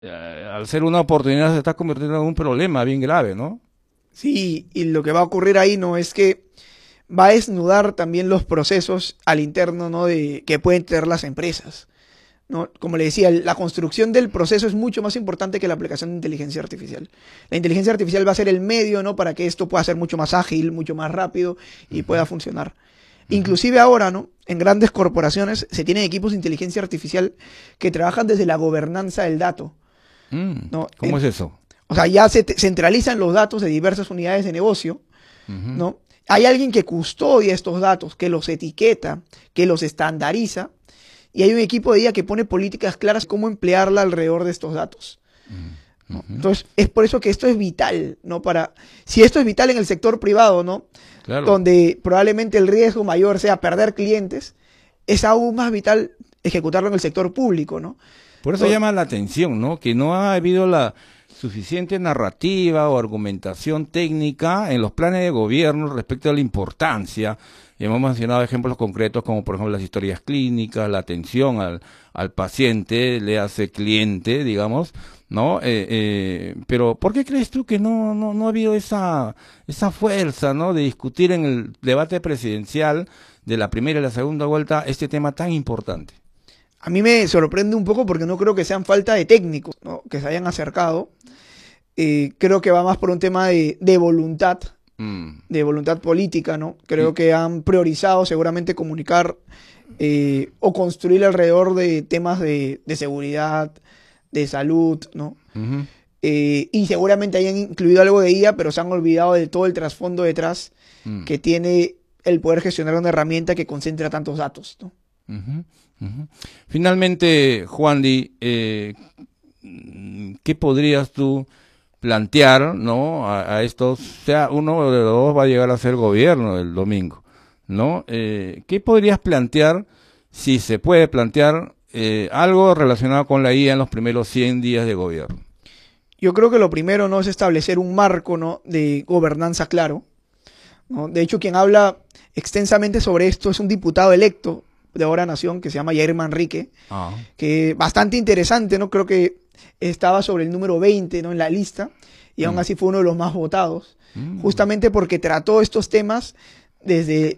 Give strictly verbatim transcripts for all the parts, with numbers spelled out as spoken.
eh, al ser una oportunidad se está convirtiendo en un problema bien grave, ¿no? Sí, y lo que va a ocurrir ahí no es que va a desnudar también los procesos al interno, ¿no? De, que pueden tener las empresas, ¿no? Como le decía, la construcción del proceso es mucho más importante que la aplicación de inteligencia artificial. La inteligencia artificial va a ser el medio, ¿no? Para que esto pueda ser mucho más ágil, mucho más rápido y uh-huh. pueda funcionar. Uh-huh. Inclusive ahora, ¿no? En grandes corporaciones se tienen equipos de inteligencia artificial que trabajan desde la gobernanza del dato, mm, ¿no? ¿Cómo en, es eso? O sea, ya se centralizan los datos de diversas unidades de negocio, uh-huh. ¿no? Hay alguien que custodia estos datos, que los etiqueta, que los estandariza, y hay un equipo de I A que pone políticas claras cómo emplearla alrededor de estos datos, ¿no? Uh-huh. Entonces, es por eso que esto es vital, ¿no? Para, si esto es vital en el sector privado, ¿no? Claro. Donde probablemente el riesgo mayor sea perder clientes, es aún más vital ejecutarlo en el sector público, ¿no? Por eso Entonces, llama la atención, ¿no? Que no ha habido la suficiente narrativa o argumentación técnica en los planes de gobierno respecto a la importancia. Y hemos mencionado ejemplos concretos como por ejemplo las historias clínicas, la atención al, al paciente, le hace cliente, digamos, ¿no? Eh, eh, pero ¿por qué crees tú que no, no, no ha habido esa, esa fuerza, ¿no? De discutir en el debate presidencial de la primera y la segunda vuelta este tema tan importante? A mí me sorprende un poco porque no creo que sean falta de técnicos, ¿no? Que se hayan acercado. Eh, creo que va más por un tema de, de voluntad, mm. de voluntad política, ¿no? Creo sí. que han priorizado seguramente comunicar eh, o construir alrededor de temas de, de seguridad, de salud, ¿no? Uh-huh. eh, y seguramente hayan incluido algo de I A, pero se han olvidado de todo el trasfondo detrás mm. que tiene el poder gestionar una herramienta que concentra tantos datos, ¿no? Uh-huh. Uh-huh. Finalmente, Juandi, eh, ¿qué podrías tú plantear, ¿no? A, a estos, o sea, uno de los dos va a llegar a ser gobierno el domingo, ¿no? Eh, ¿Qué podrías plantear, si se puede plantear, eh, algo relacionado con la I A en los primeros cien días de gobierno? Yo creo que lo primero, ¿no? Es establecer un marco, ¿no? De gobernanza claro, ¿no? De hecho, quien habla extensamente sobre esto es un diputado electo de Ahora Nación, que se llama Yair Manrique, ah. que bastante interesante, ¿no? Creo que estaba sobre el número veinte, ¿no? En la lista, y mm. aún así fue uno de los más votados, mm. justamente porque trató estos temas desde,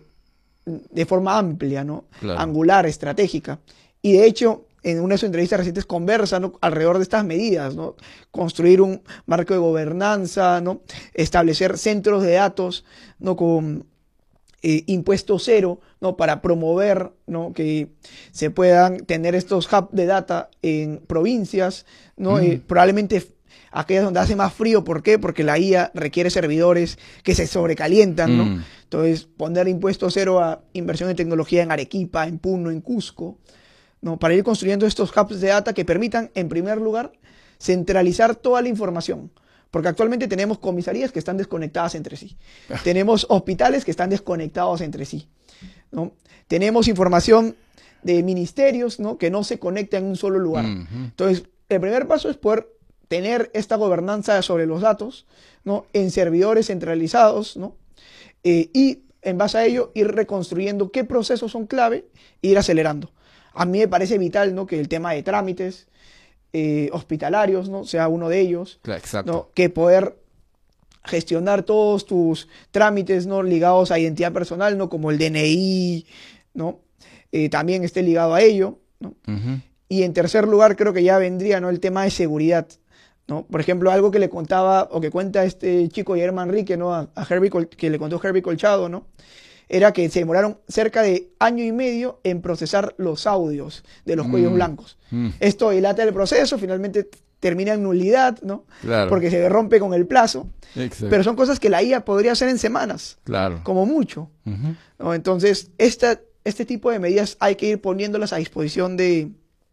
de forma amplia, ¿no? Claro. Angular, estratégica, y de hecho, en una de sus entrevistas recientes conversa, ¿no? Alrededor de estas medidas, ¿no? Construir un marco de gobernanza, ¿no? Establecer centros de datos, ¿no? Con Eh, impuesto cero, ¿no? Para promover, ¿no? Que se puedan tener estos hubs de data en provincias, ¿no? Mm. Eh, probablemente aquellas donde hace más frío. ¿Por qué? Porque la I A requiere servidores que se sobrecalientan, mm. ¿no? Entonces, poner impuesto cero a inversión en tecnología en Arequipa, en Puno, en Cusco, ¿no? Para ir construyendo estos hubs de data que permitan, en primer lugar, centralizar toda la información. Porque actualmente tenemos comisarías que están desconectadas entre sí. Tenemos hospitales que están desconectados entre sí, ¿no? Tenemos información de ministerios, ¿no? Que no se conecta en un solo lugar. Uh-huh. Entonces, el primer paso es poder tener esta gobernanza sobre los datos, ¿no? En servidores centralizados, ¿no? Eh, y en base a ello ir reconstruyendo qué procesos son clave e ir acelerando. A mí me parece vital, ¿no? Que el tema de trámites Eh, hospitalarios, ¿no? Sea uno de ellos, exacto. ¿no? Que poder gestionar todos tus trámites, ¿no? Ligados a identidad personal, ¿no? Como el D N I, ¿no? Eh, también esté ligado a ello, ¿no? Uh-huh. Y en tercer lugar creo que ya vendría, ¿no? El tema de seguridad, ¿no? Por ejemplo, algo que le contaba o que cuenta este chico Yair Manrique, ¿no? A, a Herbie Col- que le contó Herbie Colchado, ¿no? Era que se demoraron cerca de año y medio en procesar los audios de los mm. cuellos blancos. Mm. Esto dilata el proceso, finalmente termina en nulidad, ¿no? Claro. Porque se rompe con el plazo. Exacto. Pero son cosas que la I A podría hacer en semanas, claro. como mucho, uh-huh. ¿no? Entonces, esta, este tipo de medidas hay que ir poniéndolas a disposición de,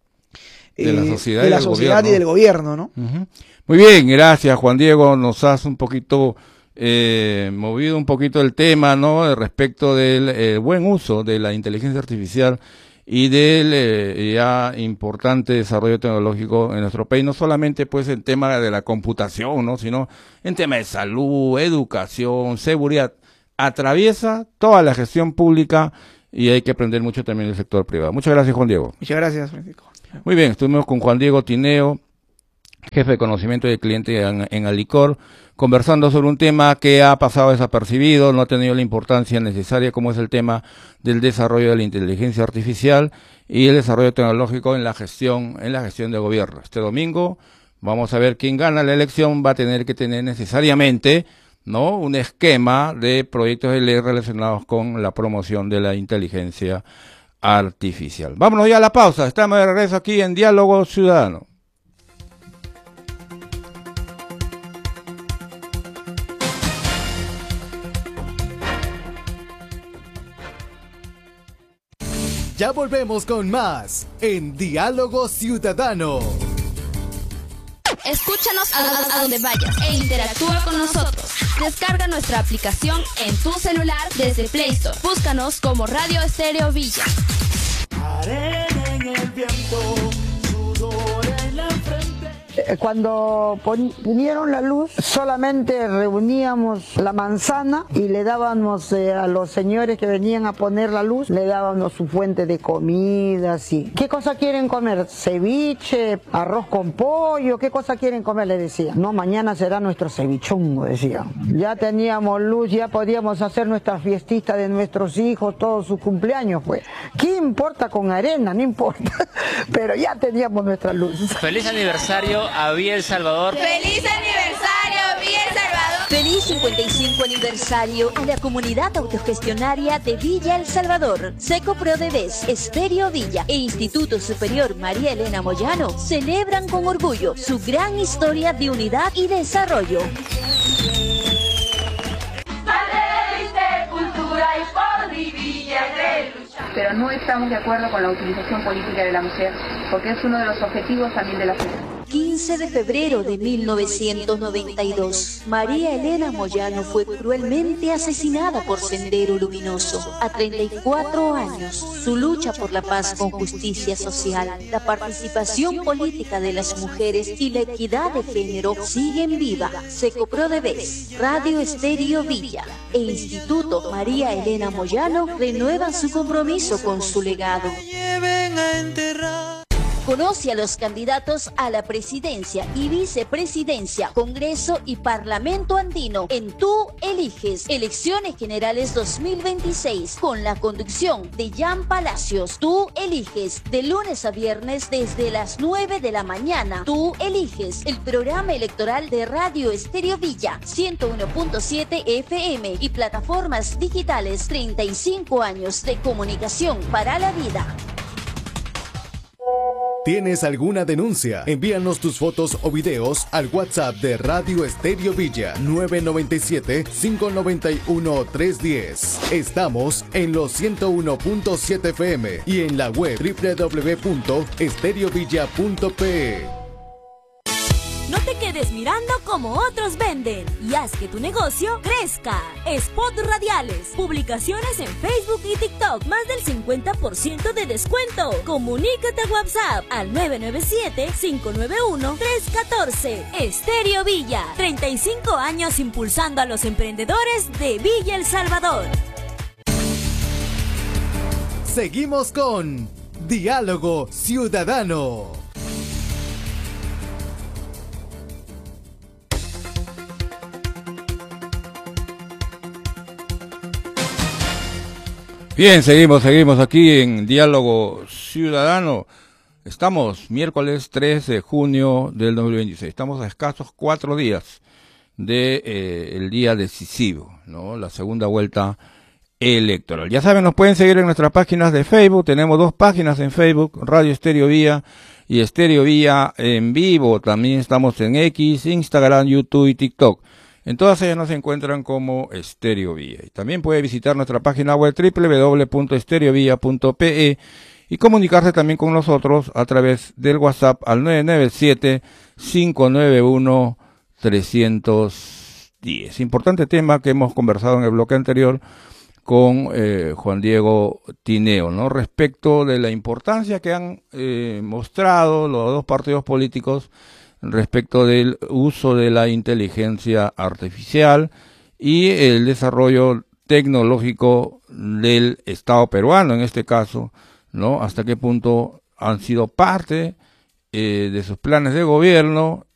eh, de la sociedad, de y, la del sociedad y del gobierno, ¿no? Uh-huh. Muy bien, gracias Juan Diego, nos has un poquito... Eh, movido un poquito el tema, ¿no? Respecto del eh, buen uso de la inteligencia artificial y del eh, ya importante desarrollo tecnológico en nuestro país, no solamente pues en tema de la computación, ¿no? Sino en tema de salud, educación, seguridad. Atraviesa toda la gestión pública y hay que aprender mucho también del sector privado. Muchas gracias, Juan Diego. Muchas gracias, Francisco. Muy bien, estuvimos con Juan Diego Tineo, jefe de conocimiento del cliente en, en Alicor, conversando sobre un tema que ha pasado desapercibido, no ha tenido la importancia necesaria, como es el tema del desarrollo de la inteligencia artificial y el desarrollo tecnológico en la gestión, en la gestión de gobierno. Este domingo vamos a ver quién gana la elección, va a tener que tener necesariamente, ¿no?, un esquema de proyectos de ley relacionados con la promoción de la inteligencia artificial. Vámonos ya a la pausa, estamos de regreso aquí en Diálogo Ciudadano. Ya volvemos con más en Diálogo Ciudadano. Escúchanos a, a, a donde vayas e interactúa con nosotros. Descarga nuestra aplicación en tu celular desde Play Store. Búscanos como Radio Estéreo Villa. Arena en el viento, sudor en la frente. Cuando vinieron la luz, solamente reuníamos la manzana y le dábamos eh, a los señores que venían a poner la luz, le dábamos su fuente de comida, así. ¿Qué cosa quieren comer? Ceviche, arroz con pollo, ¿qué cosa quieren comer? Le decía. No, mañana será nuestro cevichongo, decía. Ya teníamos luz, ya podíamos hacer nuestra fiestita de nuestros hijos, todos sus cumpleaños, pues. ¿Qué importa con arena? No importa. Pero ya teníamos nuestra luz. Feliz aniversario a Villa El Salvador. ¡Feliz aniversario, Villa El Salvador! Feliz cincuenta y cinco aniversario a la comunidad autogestionaria de Villa El Salvador. Secoprodebes, Estéreo Villa e Instituto Superior María Elena Moyano celebran con orgullo su gran historia de unidad y desarrollo. Pero no estamos de acuerdo con la utilización política de la mujer, porque es uno de los objetivos también de la sociedad. quince de febrero de mil novecientos noventa y dos, María Elena Moyano fue cruelmente asesinada por Sendero Luminoso. A treinta y cuatro años, su lucha por la paz con justicia social, la participación política de las mujeres y la equidad de género siguen viva. Secoprodebes, Radio Estéreo Villa e Instituto María Elena Moyano renuevan su compromiso con su legado. Conoce a los candidatos a la presidencia y vicepresidencia, Congreso y Parlamento Andino en Tú Eliges, Elecciones Generales dos mil veintiséis, con la conducción de Jan Palacios. Tú Eliges, de lunes a viernes desde las nueve de la mañana. Tú Eliges, el programa electoral de Radio Estéreo Villa, ciento uno punto siete F M y plataformas digitales. treinta y cinco años de comunicación para la vida. ¿Tienes alguna denuncia? Envíanos tus fotos o videos al WhatsApp de Radio Estéreo Villa nueve nueve siete, cinco nueve uno, tres uno cero. Estamos en los ciento uno punto siete F M y en la web doble u doble u doble u punto estéreo villa punto pe. No te quedes mirando como otros venden y haz que tu negocio crezca. Spot radiales, publicaciones en Facebook y TikTok, más del cincuenta por ciento de descuento. Comunícate a WhatsApp al nueve nueve siete, cinco nueve uno, tres uno cuatro. Estéreo Villa, treinta y cinco años impulsando a los emprendedores de Villa El Salvador. Seguimos con Diálogo Ciudadano. Bien, seguimos, seguimos aquí en Diálogo Ciudadano. Estamos miércoles tres de junio del dos mil veintiséis. Estamos a escasos cuatro días de eh, el día decisivo, ¿no? La segunda vuelta electoral. Ya saben, nos pueden seguir en nuestras páginas de Facebook. Tenemos dos páginas en Facebook, Radio Estéreo Villa y Estéreo Villa en vivo. También estamos en X, Instagram, YouTube y TikTok. En todas ellas nos encuentran como Estéreo Villa. Y también puede visitar nuestra página web doble u doble u doble u punto estéreo villa punto pe y comunicarse también con nosotros a través del WhatsApp al nueve nueve siete, cinco nueve uno, tres uno cero. Importante tema que hemos conversado en el bloque anterior con eh, Juan Diego Tineo, ¿no? Respecto de la importancia que han eh, mostrado los dos partidos políticos respecto del uso de la inteligencia artificial y el desarrollo tecnológico del Estado peruano, en este caso, ¿no? Hasta qué punto han sido parte eh, de sus planes de gobierno